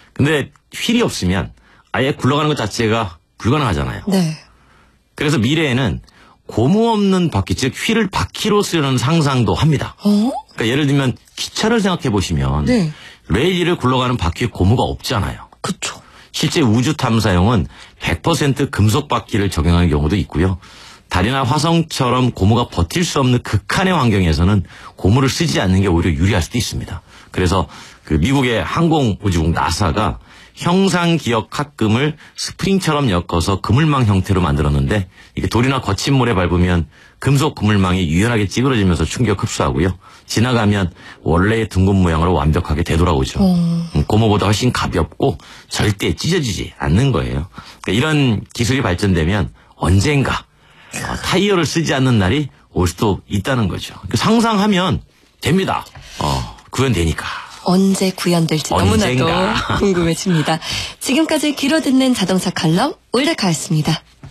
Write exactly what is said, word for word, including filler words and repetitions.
근데 휠이 없으면 아예 굴러가는 것 자체가 불가능하잖아요. 네. 그래서 미래에는 고무 없는 바퀴, 즉 휠을 바퀴로 쓰려는 상상도 합니다. 어? 그러니까 예를 들면 기차를 생각해 보시면 네. 레일 위를 굴러가는 바퀴에 고무가 없잖아요. 그쵸. 실제 우주 탐사용은 백 퍼센트 금속 바퀴를 적용하는 경우도 있고요. 달이나 화성처럼 고무가 버틸 수 없는 극한의 환경에서는 고무를 쓰지 않는 게 오히려 유리할 수도 있습니다. 그래서 그 미국의 항공우주국 나사가 형상기억 합금을 스프링처럼 엮어서 그물망 형태로 만들었는데 이게 돌이나 거친 물에 밟으면 금속 그물망이 유연하게 찌그러지면서 충격 흡수하고요. 지나가면 원래의 둥근 모양으로 완벽하게 되돌아오죠. 음. 고무보다 훨씬 가볍고 절대 찢어지지 않는 거예요. 그러니까 이런 기술이 발전되면 언젠가 어, 타이어를 쓰지 않는 날이 올 수도 있다는 거죠. 상상하면 됩니다. 어, 구현되니까. 언제 구현될지 언젠가. 너무나도 궁금해집니다. 지금까지 귀로 듣는 자동차 칼럼 올데카였습니다.